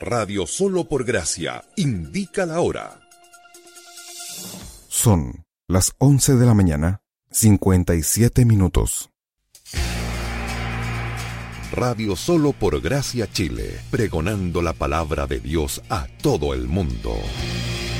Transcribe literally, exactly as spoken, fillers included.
Radio Solo por Gracia indica la hora. Son las once de la mañana, cincuenta y siete minutos. Radio Solo por Gracia Chile, pregonando la palabra de Dios a todo el mundo.